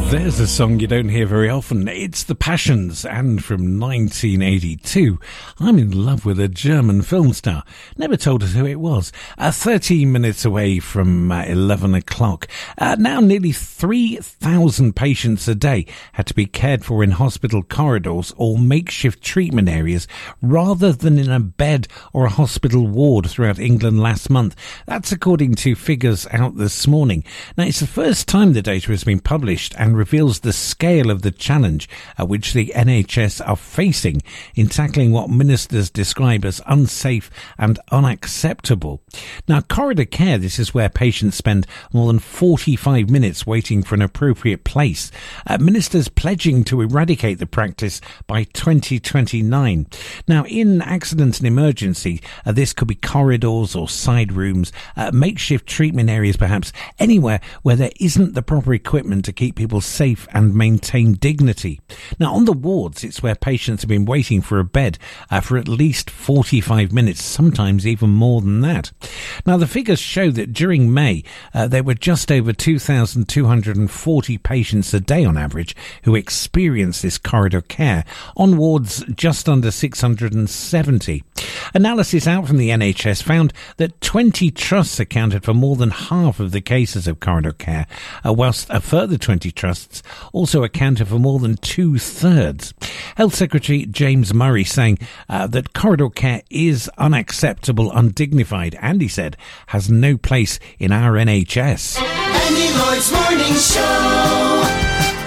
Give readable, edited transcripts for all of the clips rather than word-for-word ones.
There's a song you don't hear very often. It's The Passions, and from 1982, I'm in love with a German film star. Never told us who it was. 13 minutes away from 11 o'clock. Now nearly 3,000 patients a day had to be cared for in hospital corridors or makeshift treatment areas rather than in a bed or a hospital ward throughout England last month. That's according to figures out this morning. Now, it's the first time the data has been published and reveals the scale of the challenge which the NHS are facing in tackling what ministers describe as unsafe and unacceptable. Now, corridor care, this is where patients spend more than 45 minutes waiting for an appropriate place. Ministers pledging to eradicate the practice by 2029. Now, in accident and emergency, this could be corridors or side rooms, makeshift treatment areas perhaps, anywhere where there isn't the proper equipment to keep people safe and maintain dignity. Now, on the wards, it's where patients have been waiting for a bed for at least 45 minutes, sometimes even more than that. Now, the figures show that during May, there were just over 2,240 patients a day on average who experienced this corridor care. On wards, just under 670. Analysis out from the NHS found that 20 trusts accounted for more than half of the cases of corridor care, whilst a further 20 trusts also accounted for more than 2/3. Health Secretary James Murray saying that corridor care is unacceptable, undignified, and he said has no place in our NHS. Andy Lloyd's Morning Show.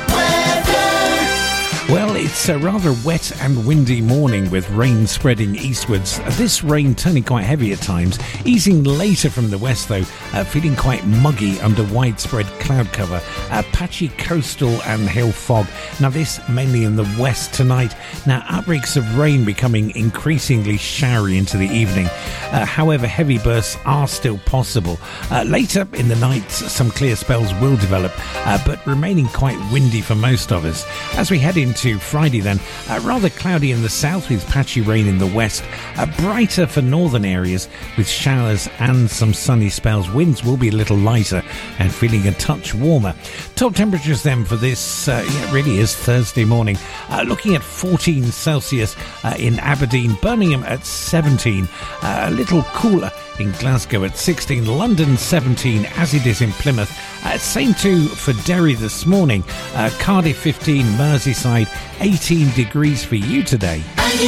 Well, it's a rather wet and windy morning with rain spreading eastwards. This rain turning quite heavy at times, easing later from the west though, feeling quite muggy under widespread cloud cover, patchy coastal and hill fog. Now this mainly in the west tonight. Now outbreaks of rain becoming increasingly showery into the evening. However, heavy bursts are still possible. Later in the night, some clear spells will develop, but remaining quite windy for most of us. As we head into Friday then, rather cloudy in the south with patchy rain in the west, brighter for northern areas with showers and some sunny spells. Winds will be a little lighter and feeling a touch warmer. Top temperatures then for this, it really is Thursday morning. Looking at 14 Celsius in Aberdeen, Birmingham at 17, a little cooler in Glasgow at 16, London 17 as it is in Plymouth. Same too for Derry this morning, Cardiff 15, Merseyside 18 degrees for you today.